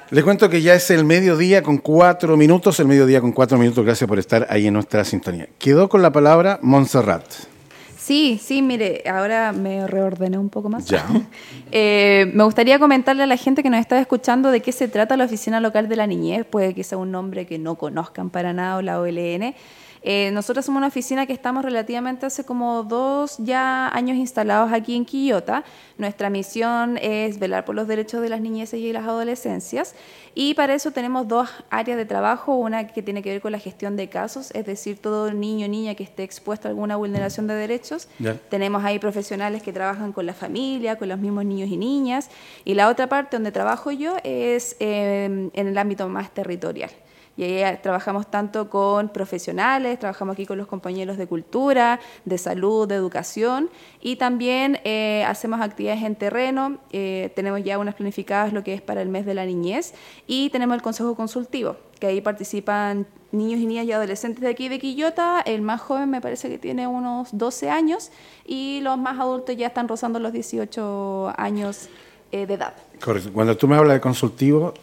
Les cuento que ya es el mediodía con 4 minutos. El mediodía con 4 minutos. Gracias por estar ahí en nuestra sintonía. Quedó con la palabra Montserrat. Sí, mire, ahora me reordené un poco más. Ya. Me gustaría comentarle a la gente que nos está escuchando de qué se trata la Oficina Local de la Niñez. Puede que sea un nombre que no conozcan para nada, o la OLN. Nosotros somos una oficina que estamos relativamente hace como 2 ya años instalados aquí en Quillota. Nuestra misión es velar por los derechos de las niñeces y las adolescencias, y para eso tenemos 2 áreas de trabajo, una que tiene que ver con la gestión de casos, es decir, todo niño o niña que esté expuesto a alguna vulneración de derechos. Ya. Tenemos ahí profesionales que trabajan con la familia, con los mismos niños y niñas, y la otra parte donde trabajo yo es en el ámbito más territorial. Y ahí trabajamos tanto con profesionales, trabajamos aquí con los compañeros de cultura, de salud, de educación, y también hacemos actividades en terreno. Tenemos ya unas planificadas lo que es para el mes de la niñez, y tenemos el consejo consultivo, que ahí participan niños y niñas y adolescentes de aquí de Quillota. El más joven me parece que tiene unos 12 años, y los más adultos ya están rozando los 18 años de edad. Correcto. Cuando tú me hablas de consultivo,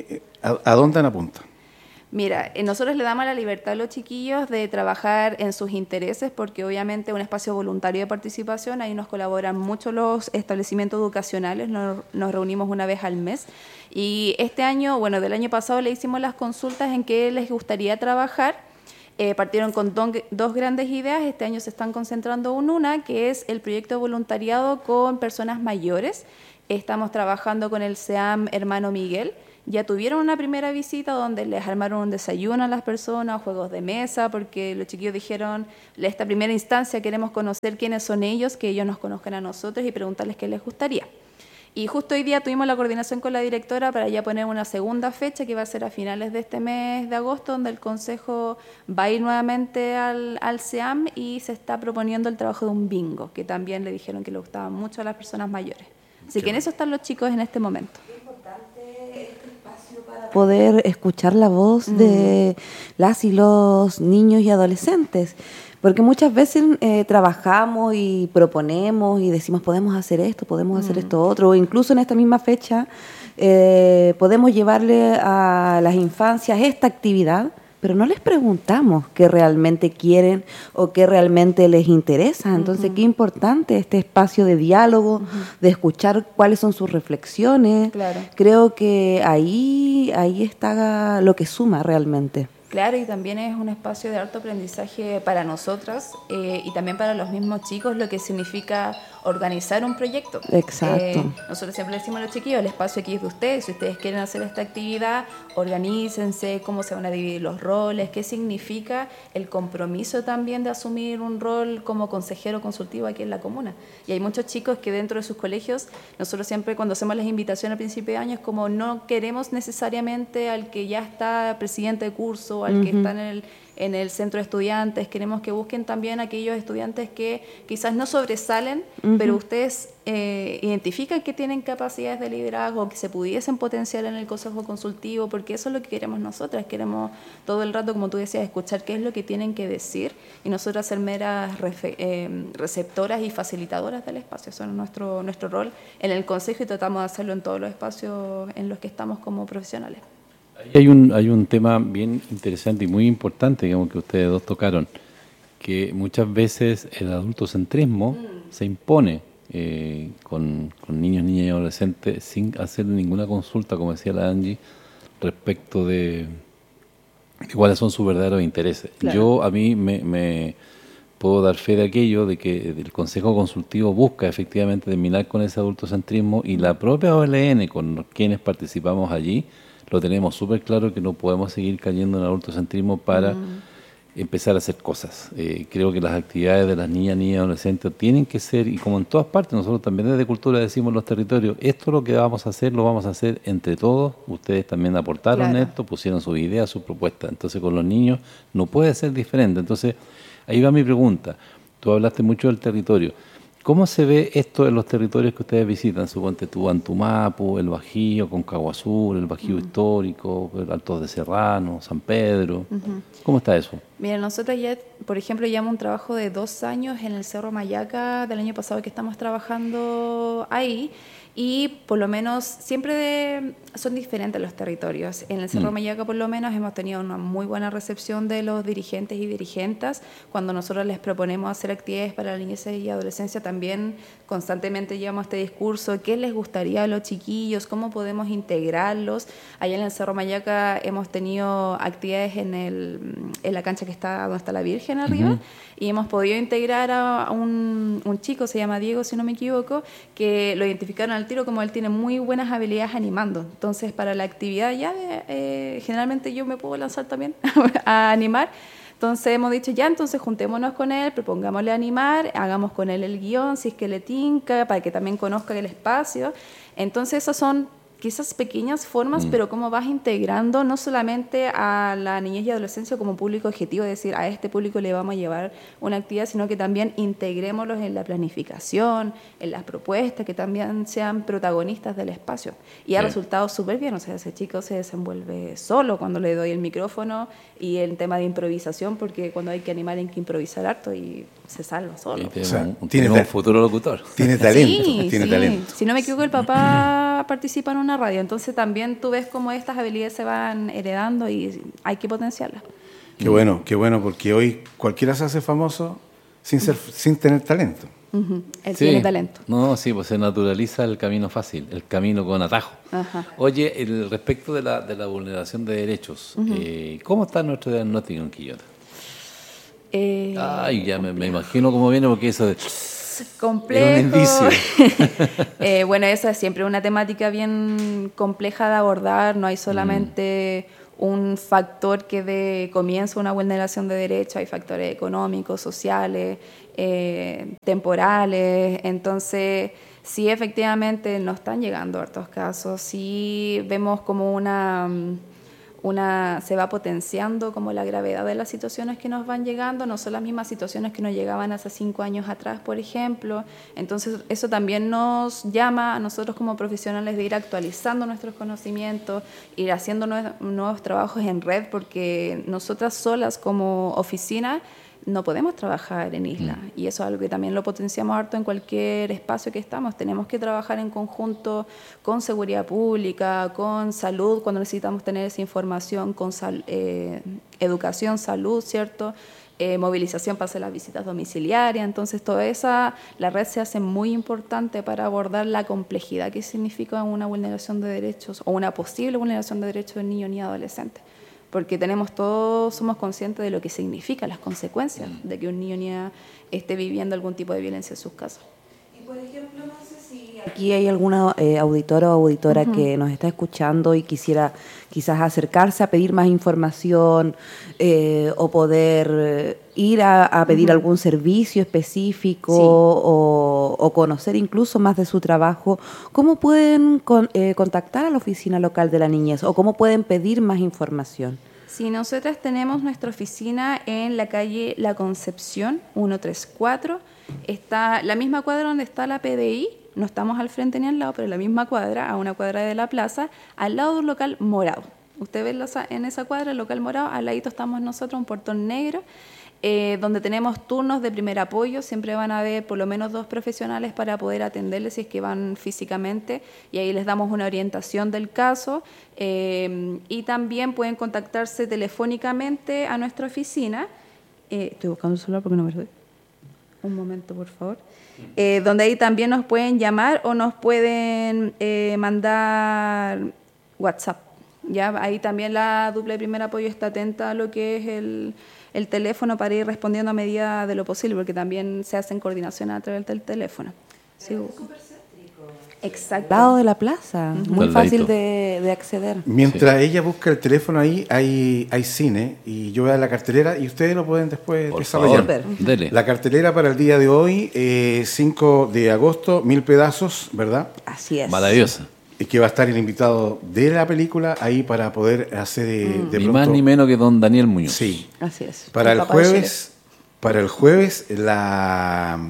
¿a dónde apunta? Mira, nosotros le damos la libertad a los chiquillos de trabajar en sus intereses, porque obviamente es un espacio voluntario de participación. Ahí nos colaboran mucho los establecimientos educacionales, nos reunimos una vez al mes. Y este año, bueno, del año pasado le hicimos las consultas en qué les gustaría trabajar. Partieron con 2 grandes ideas. Este año se están concentrando en una, que es el proyecto de voluntariado con personas mayores. Estamos trabajando con el SEAM Hermano Miguel. Ya tuvieron una primera visita donde les armaron un desayuno a las personas, juegos de mesa, porque los chiquillos dijeron, en esta primera instancia queremos conocer quiénes son ellos, que ellos nos conozcan a nosotros y preguntarles qué les gustaría. Y justo hoy día tuvimos la coordinación con la directora para ya poner una segunda fecha, que va a ser a finales de este mes de agosto, donde el consejo va a ir nuevamente al SEAM, y se está proponiendo el trabajo de un bingo, que también le dijeron que le gustaba mucho a las personas mayores. Así que en eso están los chicos en este momento. Poder escuchar la voz de las y los niños y adolescentes, porque muchas veces trabajamos y proponemos y decimos podemos hacer esto, podemos hacer esto otro, o incluso en esta misma fecha podemos llevarle a las infancias esta actividad, pero no les preguntamos qué realmente quieren o qué realmente les interesa. Entonces, qué importante este espacio de diálogo, de escuchar cuáles son sus reflexiones. Claro. Creo que ahí está lo que suma realmente. Claro, y también es un espacio de alto aprendizaje para nosotras y también para los mismos chicos, lo que significa organizar un proyecto. Exacto. Nosotros siempre le decimos a los chiquillos, el espacio aquí es de ustedes. Si ustedes quieren hacer esta actividad, organícense, cómo se van a dividir los roles, qué significa el compromiso también de asumir un rol como consejero consultivo aquí en la comuna. Y hay muchos chicos que dentro de sus colegios, nosotros siempre cuando hacemos las invitaciones a principio de año, es como no queremos necesariamente al que ya está presidente de curso, al que está en el centro de estudiantes. Queremos que busquen también a aquellos estudiantes que quizás no sobresalen, pero ustedes identifican que tienen capacidades de liderazgo, que se pudiesen potenciar en el consejo consultivo, porque eso es lo que queremos nosotras. Queremos todo el rato, como tú decías, escuchar qué es lo que tienen que decir, y nosotras ser meras receptoras y facilitadoras del espacio. Eso es nuestro rol en el consejo, y tratamos de hacerlo en todos los espacios en los que estamos como profesionales. Hay un tema bien interesante y muy importante, digamos, que ustedes dos tocaron, que muchas veces el adultocentrismo se impone con niños, niñas y adolescentes sin hacer ninguna consulta, como decía la Angie, respecto de cuáles son sus verdaderos intereses. Claro. A mí me puedo dar fe de aquello, de que el Consejo Consultivo busca efectivamente terminar con ese adultocentrismo, y la propia OLN, con quienes participamos allí, lo tenemos súper claro, que no podemos seguir cayendo en el adultocentrismo para empezar a hacer cosas. Creo que las actividades de las niñas y adolescentes tienen que ser, y como en todas partes, nosotros también desde Cultura decimos en los territorios, esto es lo que vamos a hacer, lo vamos a hacer entre todos. Ustedes también aportaron esto, pusieron sus ideas, sus propuestas. Entonces con los niños no puede ser diferente. Entonces ahí va mi pregunta. Tú hablaste mucho del territorio. ¿Cómo se ve esto en los territorios que ustedes visitan? Suponte tú, Antumapu, el Bajío, Concagua Sur, el Bajío Histórico, el Altos de Serrano, San Pedro. ¿Cómo está eso? Mira, nosotros ya, por ejemplo, llevamos un trabajo de 2 años en el Cerro Mayaca del año pasado que estamos trabajando ahí, y por lo menos siempre son diferentes los territorios. En el Cerro Mayaca por lo menos hemos tenido una muy buena recepción de los dirigentes y dirigentas. Cuando nosotros les proponemos hacer actividades para la niñez y adolescencia, también constantemente llevamos este discurso, ¿qué les gustaría a los chiquillos? ¿Cómo podemos integrarlos? Allá en el Cerro Mayaca hemos tenido actividades en la cancha que está donde está la Virgen arriba, y hemos podido integrar a un chico, se llama Diego si no me equivoco, que lo identificaron al tiro como él tiene muy buenas habilidades animando. Entonces para la actividad ya generalmente yo me puedo lanzar también a animar. Entonces hemos dicho ya, entonces juntémonos con él, propongámosle animar, hagamos con él el guión, si es que le tinca, para que también conozca el espacio. Entonces esas son quizás pequeñas formas, pero cómo vas integrando no solamente a la niñez y adolescencia como público objetivo, es decir, a este público le vamos a llevar una actividad, sino que también integrémoslos en la planificación, en las propuestas, que también sean protagonistas del espacio. Y ha resultado súper bien, o sea, ese chico se desenvuelve solo cuando le doy el micrófono, y el tema de improvisación, porque cuando hay que animar hay que improvisar harto y se salva solo. O sea, tiene un futuro locutor. Tiene talento, sí, tiene talento. Si no me equivoco, el papá participa en una radio, entonces también tú ves cómo estas habilidades se van heredando y hay que potenciarlas. Qué bueno, porque hoy cualquiera se hace famoso sin tener talento. Él tiene talento. No, sí, pues se naturaliza el camino fácil, el camino con atajo. Ajá. Oye, respecto de la vulneración de derechos, ¿cómo está nuestro diagnóstico en Quillota? Ay, ya me imagino cómo viene, porque eso de... complejo. Era un indicio. Bueno, esa es siempre una temática bien compleja de abordar. No hay solamente un factor que dé comienzo a una vulneración de derechos, hay factores económicos, sociales, temporales. Entonces, sí, efectivamente nos están llegando hartos casos. Sí vemos como se va potenciando como la gravedad de las situaciones que nos van llegando, no son las mismas situaciones que nos llegaban hace 5 años atrás, por ejemplo. Entonces, eso también nos llama a nosotros como profesionales de ir actualizando nuestros conocimientos, ir haciendo nuevos trabajos en red, porque nosotras solas como oficina no podemos trabajar en isla, y eso es algo que también lo potenciamos harto en cualquier espacio que estamos. Tenemos que trabajar en conjunto con seguridad pública, con salud, cuando necesitamos tener esa información, con educación, salud, ¿cierto? Movilización para hacer las visitas domiciliarias. Entonces, la red se hace muy importante para abordar la complejidad que significa una vulneración de derechos o una posible vulneración de derechos de niños ni adolescentes. Porque somos conscientes de lo que significa, las consecuencias de que un niño o niña esté viviendo algún tipo de violencia en sus casas. Y por ejemplo, no sé si aquí hay alguna auditora o auditora que nos está escuchando y quisiera quizás acercarse a pedir más información o poder ir a pedir algún servicio específico o conocer incluso más de su trabajo. ¿Cómo pueden contactar a la oficina local de la niñez o cómo pueden pedir más información? Sí, nosotras tenemos nuestra oficina en la calle La Concepción 134. Está la misma cuadra donde está la PDI, no estamos al frente ni al lado, pero en la misma cuadra, a una cuadra de la plaza, al lado de un local morado. Usted ve en esa cuadra, el local morado, al ladito estamos nosotros, un portón negro, donde tenemos turnos de primer apoyo. Siempre van a haber por lo menos 2 profesionales para poder atenderles si es que van físicamente, y ahí les damos una orientación del caso, y también pueden contactarse telefónicamente a nuestra oficina. Estoy buscando el celular porque no me lo doy. Un momento, por favor. Donde ahí también nos pueden llamar o nos pueden mandar WhatsApp. ¿Ya? Ahí también la dupla de primer apoyo está atenta a lo que es el teléfono para ir respondiendo a medida de lo posible, porque también se hacen coordinaciones a través del teléfono. Sí. Exacto. Al lado de la plaza, muy Al fácil ladito. de acceder. Mientras ella busca el teléfono ahí, hay cine, y yo voy a la cartelera y ustedes lo pueden después Por desarrollar. favor, dele. La cartelera para el día de hoy, 5 de agosto, 1000 pedazos, ¿verdad? Así es. Maravillosa. Y que va a estar el invitado de la película ahí para poder hacer de Ni pronto... más ni menos que don Daniel Muñoz. Sí. Así es. Para el papá de jueves, la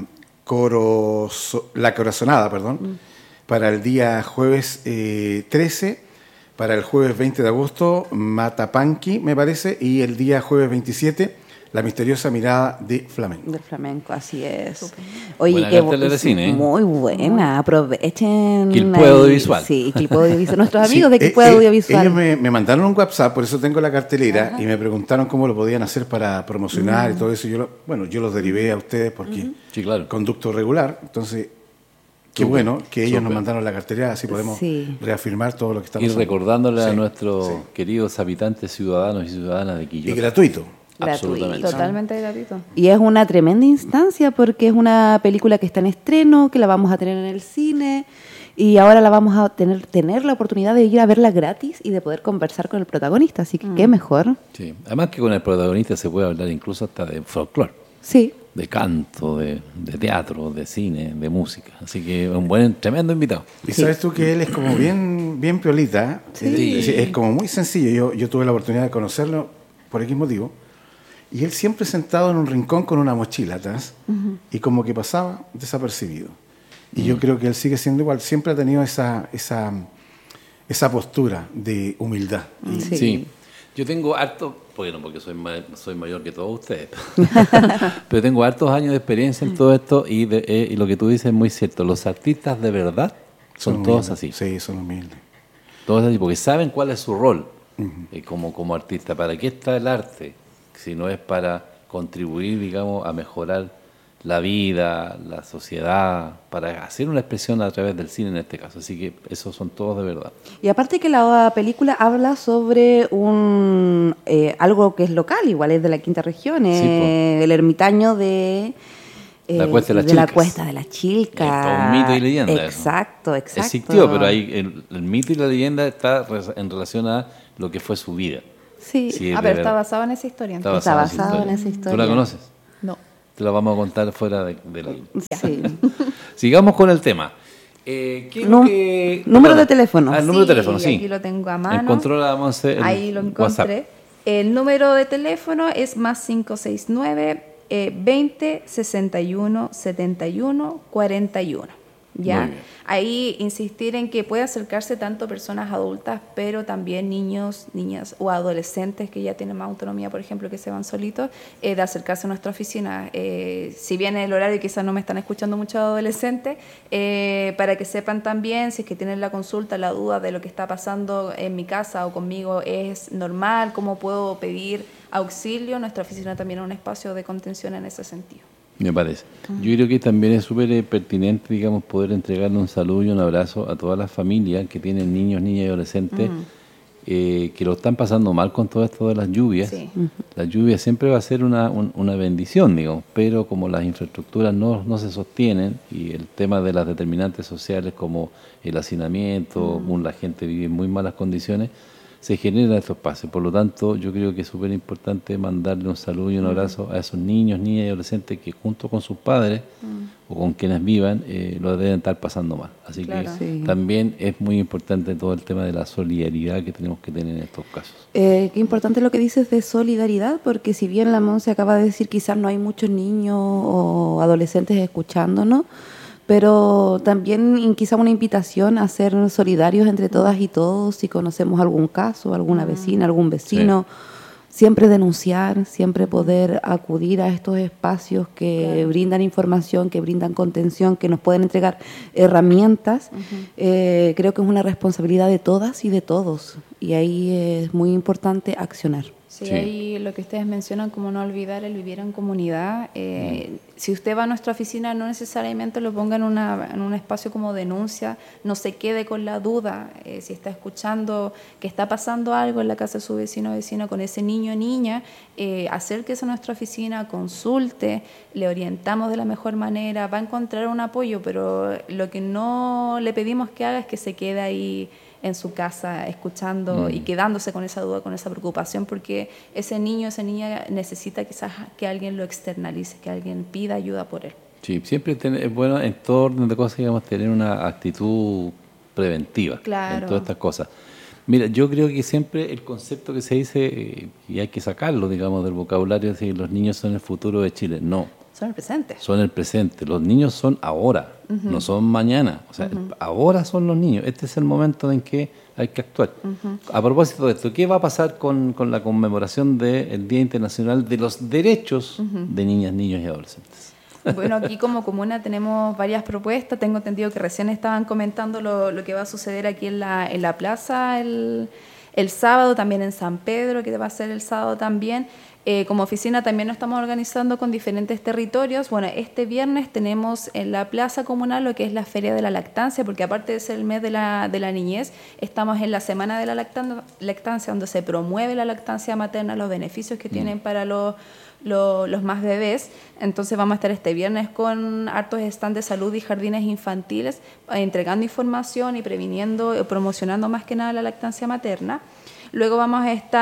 corazonada, perdón. Para el día jueves 13, para el jueves 20 de agosto, Matapanqui, me parece, y el día jueves 27, La misteriosa mirada de flamenco. Del flamenco, así es. Súper. Oye, Buena cartelera de cine, ¿eh? muy buena. Aprovechen. Quilpué ahí. Audiovisual. Sí, Quilpué Audiovisual. Nuestros amigos Sí, de Quilpué Audiovisual. Ellos me mandaron un WhatsApp, por eso tengo la cartelera, y me preguntaron cómo lo podían hacer para promocionar y todo eso. Yo los derivé a ustedes porque Sí, claro. conducto regular. Entonces, qué Súper, bueno que ellos nos súper. mandaron la cartelera, así podemos Sí. reafirmar todo lo que estamos Y hablando. recordándole a Sí, nuestros sí. queridos habitantes, ciudadanos y ciudadanas de Y Quillota. gratuito. Absolutamente. Totalmente gratuito. Y es una tremenda instancia porque es una película que está en estreno, que la vamos a tener en el cine y ahora la vamos a tener la oportunidad de ir a verla gratis y de poder conversar con el protagonista. Así que qué mejor. Sí. Además que con el protagonista se puede hablar incluso hasta de folclore, Sí. de canto, de teatro, de cine, de música. Así que un tremendo invitado. Y sabes tú que él es como bien piolita. Sí. Es como muy sencillo. Yo tuve la oportunidad de conocerlo por X motivo. Y él siempre sentado en un rincón con una mochila atrás y como que pasaba desapercibido. Y yo creo que él sigue siendo igual. Siempre ha tenido esa postura de humildad. Y Sí. Yo tengo porque soy mayor que todos ustedes, pero tengo hartos años de experiencia en todo esto y lo que tú dices es muy cierto. Los artistas de verdad son todos así. Sí, son humildes. Todos así, porque saben cuál es su rol como artista. ¿Para qué está el arte? Si no es para contribuir, digamos, a mejorar la vida, la sociedad, para hacer una expresión a través del cine en este caso. Así que esos son todos de verdad. Y aparte que la película habla sobre algo que es local, igual es de la quinta región, Sí, el ermitaño de La Cuesta de las la Chilcas. Cuesta de las Chilcas. Es un mito y leyenda eso. Exacto. Existió, pero ahí el mito y la leyenda está en relación a lo que fue su vida. Sí. Sí, Ah, de pero verdad. está basado en esa historia. Está entonces. basado en esa ¿Tú historia. la conoces? No. Te la vamos a contar fuera del... Sí. Sigamos con el tema. ¿Qué es Nu- lo que... número de teléfono. Ah, el número de teléfono, sí. Aquí lo tengo a mano. Encontró la Monse en Ahí lo WhatsApp. encontré. El número de teléfono es más 569 20 61 71 41. ¿Ya? Muy bien. Ahí insistir en que puede acercarse tanto personas adultas, pero también niños, niñas o adolescentes que ya tienen más autonomía, por ejemplo, que se van solitos, de acercarse a nuestra oficina. Si bien el horario quizás no me están escuchando muchos adolescentes, para que sepan también, si es que tienen la consulta, la duda de lo que está pasando en mi casa o conmigo es normal, cómo puedo pedir auxilio, nuestra oficina también es un espacio de contención en ese sentido. Me parece. Yo creo que también es súper pertinente, digamos, poder entregarle un saludo y un abrazo a todas las familias que tienen niños, niñas y adolescentes que lo están pasando mal con todo esto de las lluvias. Sí. La lluvia siempre va a ser una bendición, digamos, pero como las infraestructuras no se sostienen y el tema de las determinantes sociales como el hacinamiento, la gente vive en muy malas condiciones, se generan estos espacios. Por lo tanto, yo creo que es súper importante mandarle un saludo y un abrazo a esos niños, niñas y adolescentes que junto con sus padres o con quienes vivan, lo deben estar pasando mal. Así Claro. que Sí. también es muy importante todo el tema de la solidaridad que tenemos que tener en estos casos. Qué importante lo que dices de solidaridad, porque si bien la Monse acaba de decir quizás no hay muchos niños o adolescentes escuchándonos, pero también quizá una invitación a ser solidarios entre todas y todos si conocemos algún caso, alguna vecina, algún vecino. Siempre denunciar, siempre poder acudir a estos espacios que brindan información, que brindan contención, que nos pueden entregar herramientas. Creo que es una responsabilidad de todas y de todos. Y ahí es muy importante accionar. Sí, Sí. ahí lo que ustedes mencionan, como no olvidar el vivir en comunidad. Si usted va a nuestra oficina, no necesariamente lo ponga en un espacio como denuncia, no se quede con la duda. Si está escuchando que está pasando algo en la casa de su vecino o vecina con ese niño o niña, acérquese a nuestra oficina, consulte, le orientamos de la mejor manera, va a encontrar un apoyo, pero lo que no le pedimos que haga es que se quede ahí en su casa escuchando y quedándose con esa duda, con esa preocupación, porque ese niño, esa niña necesita quizás que alguien lo externalice, que alguien pida ayuda por él. Sí, siempre es bueno en todo orden de cosas, digamos, tener una actitud preventiva Claro. en todas estas cosas. Mira, yo creo que siempre el concepto que se dice, y hay que sacarlo, digamos, del vocabulario, es decir, los niños son el futuro de Chile. No. Son el presente. Son el presente. Los niños son ahora, no son mañana. O sea, ahora son los niños. Este es el momento en que hay que actuar. A propósito de esto, ¿qué va a pasar con la conmemoración del Día Internacional de los Derechos de Niñas, Niños y Adolescentes? Bueno, aquí como comuna tenemos varias propuestas. Tengo entendido que recién estaban comentando lo que va a suceder aquí en la plaza el sábado, también en San Pedro, que va a ser el sábado también. Como oficina también nos estamos organizando con diferentes territorios. Bueno, este viernes tenemos en la plaza comunal lo que es la Feria de la Lactancia, porque aparte de ser el mes de la niñez, estamos en la Semana de la Lactancia, donde se promueve la lactancia materna, los beneficios que tienen para los más bebés. Entonces vamos a estar este viernes con hartos stands de salud y jardines infantiles, entregando información y promocionando más que nada la lactancia materna. Luego vamos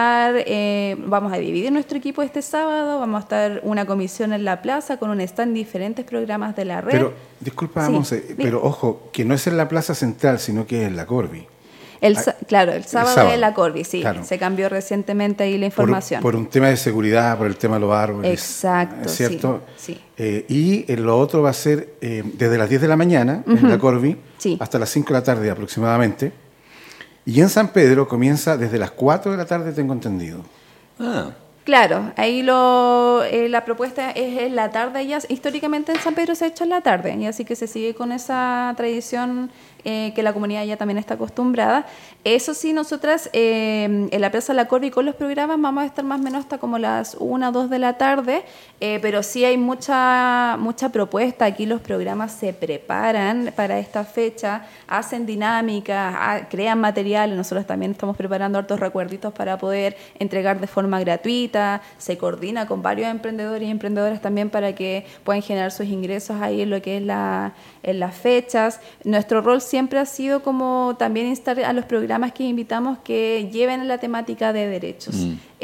a dividir nuestro equipo este sábado, vamos a estar una comisión en la plaza con un stand en diferentes programas de la red. Pero, disculpa, Sí, Monse, pero ojo, que no es en la plaza central, sino que es en la Corvi. Claro, el sábado es la Corvi, sí, claro. Se cambió recientemente ahí la información. Por un tema de seguridad, por el tema de los árboles. Exacto, ¿cierto? sí. Y lo otro va a ser desde las 10 de la mañana en la Corvi Sí. hasta las 5 de la tarde aproximadamente. Y en San Pedro comienza desde las 4 de la tarde, tengo entendido. Claro, ahí la propuesta es en la tarde ya. Históricamente en San Pedro se ha hecho en la tarde, y así que se sigue con esa tradición que la comunidad ya también está acostumbrada. Eso sí, nosotras en la Plaza La Corvi con los programas vamos a estar más o menos hasta como las 1 o 2 de la tarde, pero sí hay mucha propuesta. Aquí los programas se preparan para esta fecha, hacen dinámicas, crean materiales. Nosotros también estamos preparando hartos recuerditos para poder entregar de forma gratuita. Se coordina con varios emprendedores y emprendedoras también para que puedan generar sus ingresos ahí en lo que es en las fechas. Nuestro rol siempre ha sido como también instar a los programas que invitamos que lleven la temática de derechos.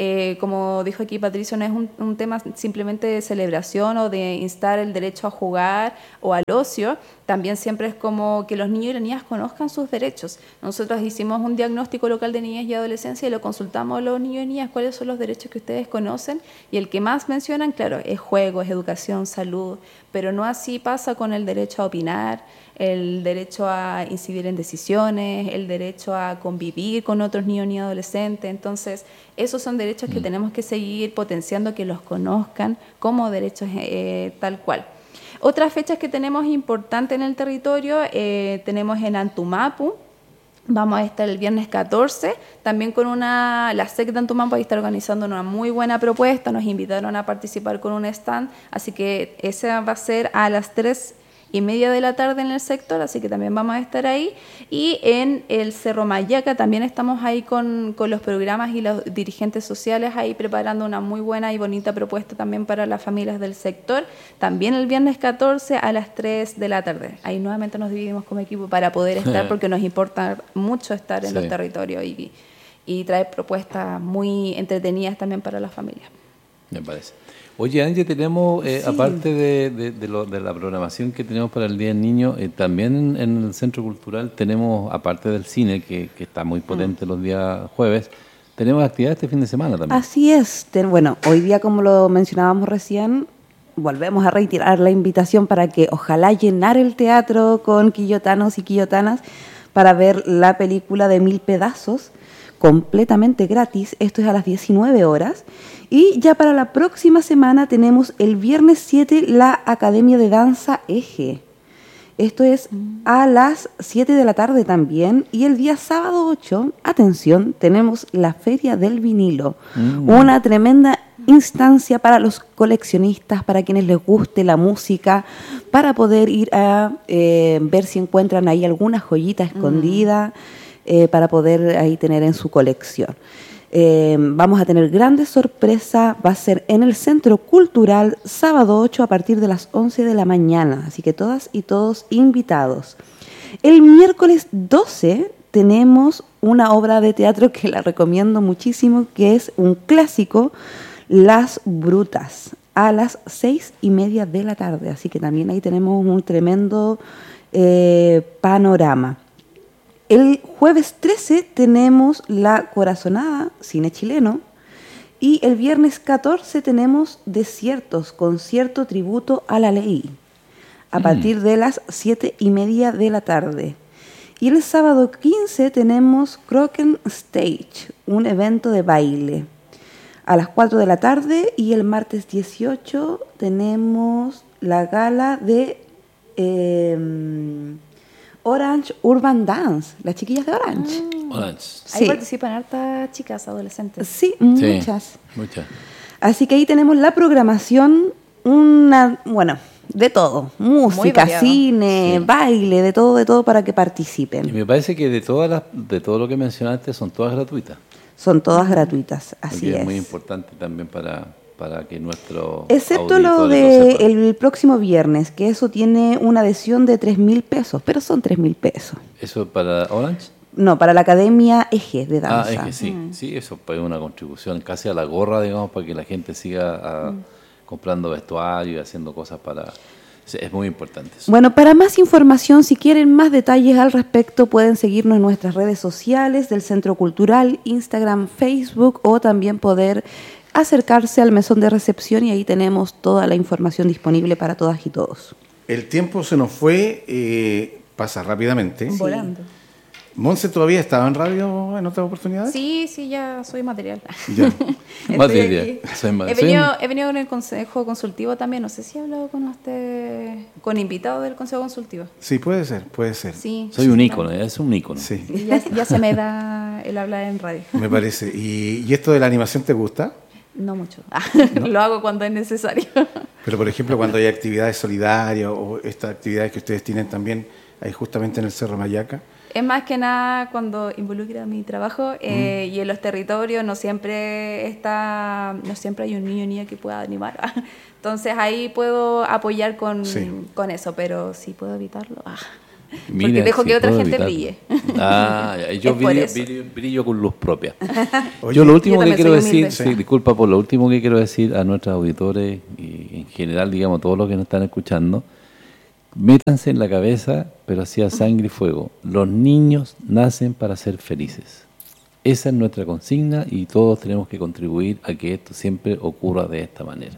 Como dijo aquí Patricio, no es un tema simplemente de celebración o de instar el derecho a jugar o al ocio. También siempre es como que los niños y las niñas conozcan sus derechos. Nosotros hicimos un diagnóstico local de niñez y adolescencia y lo consultamos a los niños y niñas cuáles son los derechos que ustedes conocen, y el que más mencionan, claro, es juego, es educación, salud, pero no así pasa con el derecho a opinar, el derecho a incidir en decisiones, el derecho a convivir con otros niños y adolescentes. Entonces, esos son derechos que tenemos que seguir potenciando, que los conozcan como derechos tal cual. Otras fechas que tenemos importantes en el territorio, tenemos en Antumapu. Vamos a estar el viernes 14, también con la SEC de Antumapu va a estar organizando una muy buena propuesta. Nos invitaron a participar con un stand, así que esa va a ser a las 3:30 de la tarde en el sector, así que también vamos a estar ahí. Y en el Cerro Mayaca también estamos ahí con los programas y los dirigentes sociales ahí preparando una muy buena y bonita propuesta también para las familias del sector. También el viernes 14 a las 3 de la tarde. Ahí nuevamente nos dividimos como equipo para poder estar, porque nos importa mucho estar en los territorios y traer propuestas muy entretenidas también para las familias. Me parece. Oye, Angie, tenemos, aparte de la programación que tenemos para el Día del Niño, también en el Centro Cultural tenemos, aparte del cine, que está muy potente los días jueves, tenemos actividades este fin de semana también. Así es. Bueno, hoy día, como lo mencionábamos recién, volvemos a reiterar la invitación para que ojalá llenar el teatro con quillotanos y quillotanas para ver la película de 1000 pedazos, completamente gratis. Esto es a las 19 horas. Y ya para la próxima semana tenemos el viernes 7 la Academia de Danza Eje. Esto es a las 7 de la tarde también. Y el día sábado 8, atención, tenemos la Feria del Vinilo. Una tremenda instancia para los coleccionistas, para quienes les guste la música, para poder ir a ver si encuentran ahí alguna joyita escondida, para poder ahí tener en su colección. Vamos a tener grandes sorpresas. Va a ser en el Centro Cultural, sábado 8 a partir de las 11 de la mañana. Así que todas y todos invitados. El miércoles 12 tenemos una obra de teatro que la recomiendo muchísimo, que es un clásico, Las Brutas, a las 6:30 de la tarde. Así que también ahí tenemos un tremendo panorama. El jueves 13 tenemos La Corazonada, cine chileno. Y el viernes 14 tenemos Desiertos, concierto tributo a la ley, a partir de las 7:30 de la tarde. Y el sábado 15 tenemos Croken Stage, un evento de baile, a las 4 de la tarde. Y el martes 18 tenemos la gala de Orange Urban Dance, las chiquillas de Orange. Orange. Ahí Sí. participan hartas chicas adolescentes. Sí, Sí, muchas. muchas. Así que ahí tenemos la programación, de todo, música, variado. cine, Sí. baile, de todo para que Y participen. me parece que de todo lo que mencionaste son todas gratuitas. Son todas gratuitas, Porque así es muy es. importante también para que nuestro Excepto lo auditorio lo sepa. del próximo viernes, que eso tiene una adhesión de 3.000 pesos, pero son 3.000 pesos. ¿Eso para Orange? No, para la Academia Eje de Danza. Es que sí, sí, eso es una contribución casi a la gorra, digamos, para que la gente siga comprando vestuario y haciendo cosas para... Sí, es muy importante eso. Bueno, para más información, si quieren más detalles al respecto, pueden seguirnos en nuestras redes sociales del Centro Cultural, Instagram, Facebook, o también poder acercarse al mesón de recepción y ahí tenemos toda la información disponible para todas y todos. El tiempo se nos fue, pasa rápidamente. Volando. ¿Monse todavía estaba en radio en otras oportunidades? Sí, ya soy material. Ya. Estoy Material. aquí. Soy ma- He soy venido, un- he venido con el consejo consultivo también. No sé si he hablado con usted, con invitado del consejo consultivo. Sí, puede ser, puede ser. Sí. Soy un ícono, es un ícono. Sí, Y ya se me da el hablar en radio. me parece. ¿Y esto de la animación te gusta? No mucho. Lo hago cuando es necesario. Pero, por ejemplo, cuando hay actividades solidarias o estas actividades que ustedes tienen también ahí justamente en el Cerro Mayaca. Es más que nada cuando involucra mi trabajo y en los territorios no siempre hay un niño o niña que pueda animar. Entonces ahí puedo apoyar con eso, pero si puedo evitarlo, porque Mira, dejo sí, que otra puedo gente evitarlo. brille. Yo Es por eso. brillo con luz propia. Oye, Yo lo último yo que también quiero soy decir, humilde. sí, disculpa por lo último que quiero decir a nuestros auditores y en general, digamos, todos los que nos están escuchando, métanse en la cabeza, pero así a sangre y fuego. Los niños nacen para ser felices. Esa es nuestra consigna y todos tenemos que contribuir a que esto siempre ocurra de esta manera.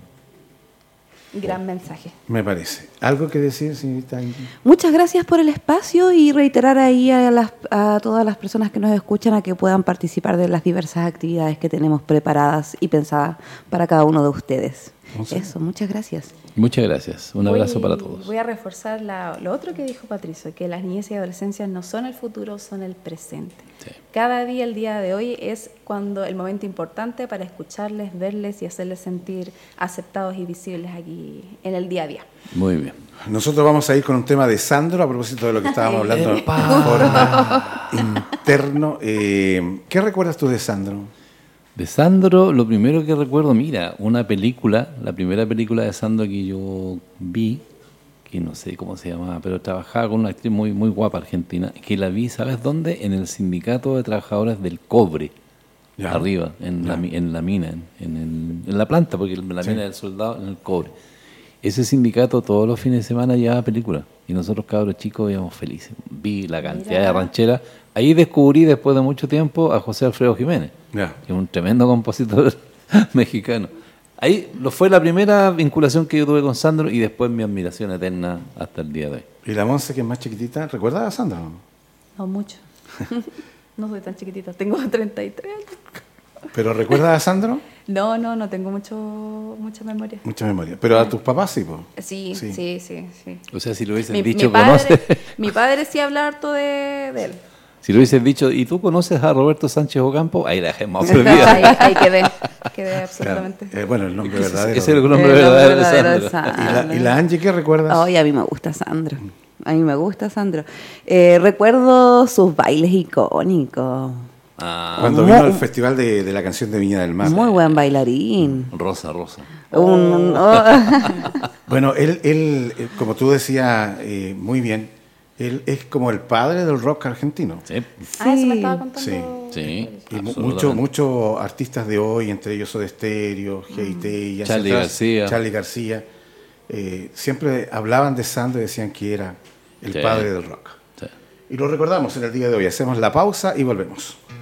Gran mensaje. me parece. ¿Algo que decir, señorita Ingrid? Muchas gracias por el espacio y reiterar ahí a todas las personas que nos escuchan a que puedan participar de las diversas actividades que tenemos preparadas y pensadas para cada uno de ustedes. Eso, muchas gracias. Muchas gracias. Un abrazo para todos. Voy a reforzar lo otro que dijo Patricio, que las niñez y adolescencias no son el futuro, son el presente. Sí. Cada día, el día de hoy, es cuando el momento importante para escucharles, verles y hacerles sentir aceptados y visibles aquí en el día a día. Muy bien. Nosotros vamos a ir con un tema de Sandro, a propósito de lo que estábamos hablando de forma interno. ¿Qué recuerdas tú de Sandro? De Sandro, lo primero que recuerdo, mira, una película, la primera película de Sandro que yo vi, que no sé cómo se llamaba, pero trabajaba con una actriz muy, muy guapa argentina, que la vi, ¿sabes dónde? En el Sindicato de Trabajadores del Cobre, Ya. arriba, en la mina, en la planta, porque la mina del soldado, en el cobre. Ese sindicato todos los fines de semana llevaba películas, y nosotros cabros chicos íbamos felices. Vi la cantidad de rancheras. Ahí descubrí, después de mucho tiempo, a José Alfredo Jiménez, Ya. que es un tremendo compositor mexicano. Ahí fue la primera vinculación que yo tuve con Sandro y después mi admiración eterna hasta el día de hoy. ¿Y la Monse, que es más chiquitita, recuerda a Sandro? No mucho. No soy tan chiquitita, tengo 33 años. ¿Pero recuerdas a Sandro? No tengo mucha memoria. Mucha memoria. Pero a tus papás sí, po. Sí. O sea, si lo hubiesen Mi dicho, padre, ¿conoces? mi padre sí habla harto de él. Si lo hubiesen dicho, ¿y tú conoces a Roberto Sánchez Ocampo? Ahí la dejemos No, perdida. ahí quedé absolutamente. Claro. Bueno, el nombre verdadero. Ese es el El nombre nombre verdadero de verdadero de Sandro. ¿Y la Angie qué recuerdas? Ay, a mí me gusta Sandro. A mí me gusta Sandro. Recuerdo sus bailes icónicos. Ah, Cuando vino al festival de la canción de Viña del Mar. Muy buen bailarín. Rosa. Bueno, él, como tú decías muy bien, él es como el padre del rock argentino. Sí, Eso me estaba contando. Sí. sí. Y absolutamente. muchos artistas de hoy, entre ellos Soda Stereo, G.I.T. y hacia Charly atrás, García. Charly García, siempre hablaban de Sandro y decían que era el Sí. padre del rock. Sí. Y lo recordamos en el día de hoy. Hacemos la pausa y volvemos.